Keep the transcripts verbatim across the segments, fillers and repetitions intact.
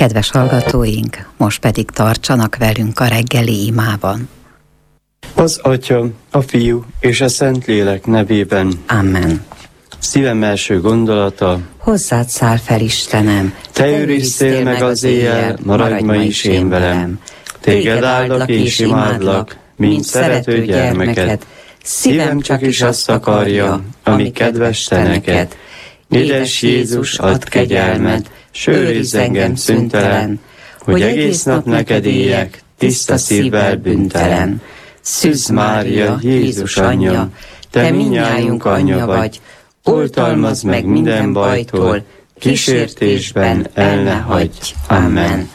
Kedves hallgatóink, most pedig tartsanak velünk a reggeli imában. Az Atya, a Fiú és a Szentlélek nevében. Amen. Szívem első gondolata: hozzád száll fel, Istenem, te őriztél meg az éjjel, maradj ma is én velem. Téged áldlak és imádlak, mint szerető gyermeket. Szívem csak is azt akarja, ami kedves te neked. Édes Jézus, add kegyelmed, s őrizz engem szüntelen, hogy egész nap neked éljek, tiszta szívvel bűntelen. Szűz Mária, Jézus anyja, te mindnyájunk anyja vagy, oltalmazd meg minden bajtól, kísértésben el ne hagyj. Amen.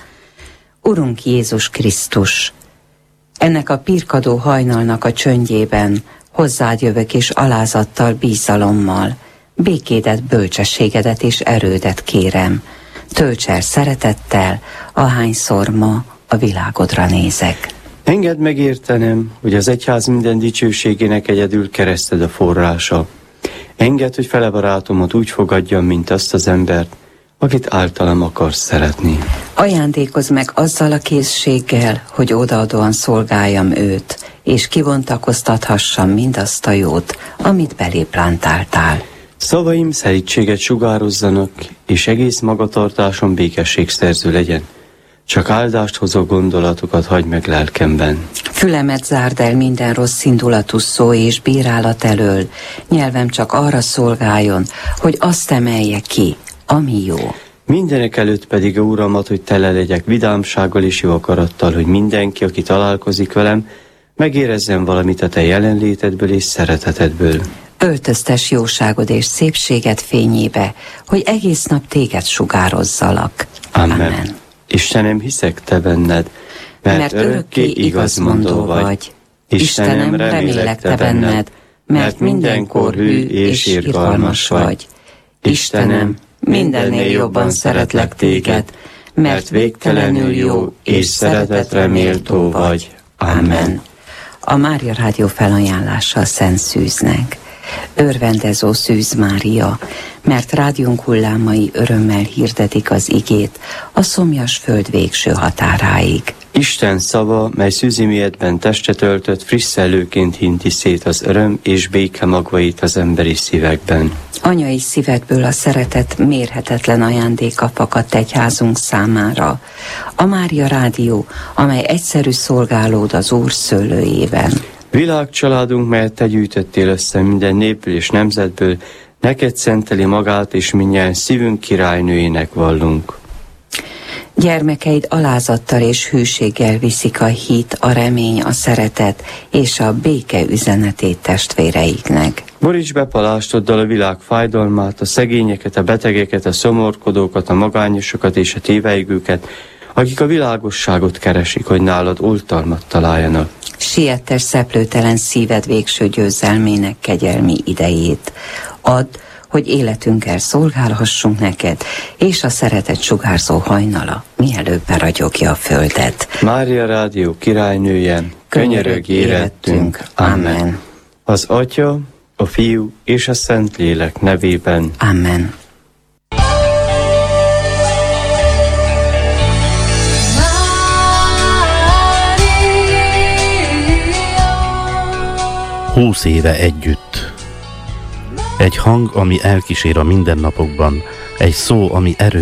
Urunk Jézus Krisztus, ennek a pirkadó hajnalnak a csöndjében hozzád jövök és alázattal, bízalommal, békédet, bölcsességedet és erődet kérem. Tölts el szeretettel, ahányszor ma a világodra nézek. Engedd megértenem, hogy az egyház minden dicsőségének egyedül kereszted a forrása. Engedd, hogy fele barátomat úgy fogadjam, mint azt az embert, akit általam akarsz szeretni. Ajándékozz meg azzal a készséggel, hogy odaadóan szolgáljam őt, és kibontakoztathassam mindazt a jót, amit belé plántáltál. Szavaim szelídséget sugározzanak, és egész magatartásom békességszerző legyen. Csak áldást hozó gondolatokat hagy meg lelkemben. Fülemet zárd el minden rossz indulatú szó és bírálat elől, nyelvem csak arra szolgáljon, hogy azt emelje ki, ami jó. Mindenek előtt pedig, a Uramat, hogy tele legyek vidámsággal és jó akarattal, hogy mindenki, aki találkozik velem, megérezzen valamit a te jelenlétedből és szeretetedből. Öltöztes jóságod és szépséged fényébe, hogy egész nap téged sugározzalak. Amen. Amen. Istenem, hiszek te benned, mert, mert örökké igazmondó vagy. Istenem, remélek te benned, mert mindenkor hű és irgalmas vagy. Istenem, mindennél jobban szeretlek téged, mert végtelenül jó és szeretetre méltó vagy. Amen. A Mária Rádió felajánlása a Szent Szűznek. Örvendezó Szűz Mária, mert rádiónk hullámai örömmel hirdetik az igét a szomjas föld végső határáig. Isten szava, mely szűziméletben testet öltött, friss szellőként hinti szét az öröm és béke magvait az emberi szívekben. Anyai szívedből a szeretet mérhetetlen ajándéka fakadt egyházunk számára. A Mária Rádió, amely egyszerű szolgálód az Úr szőlőjében. Világcsaládunk, melyet te gyűjtöttél össze minden népből és nemzetből, neked szenteli magát, és mindjárt szívünk királynőjének vallunk. Gyermekeid alázattal és hűséggel viszik a hit, a remény, a szeretet és a béke üzenetét testvéreiknek. Boríts be palástoddal a világ fájdalmát, a szegényeket, a betegeket, a szomorkodókat, a magányosokat és a téveigőket, akik a világosságot keresik, hogy nálad oltalmat találjanak. Siettes szeplőtelen szíved végső győzelmének kegyelmi idejét. Add, hogy életünkkel szolgálhassunk neked, és a szeretet sugárzó hajnala mielőbb beragyogja a földet. Mária Rádió királynője, könyörögj érettünk. Amen. Az Atya, a Fiú és a Szentlélek nevében. Amen. Húsz éve együtt. Egy hang, ami elkísér a mindennapokban, egy szó, ami erő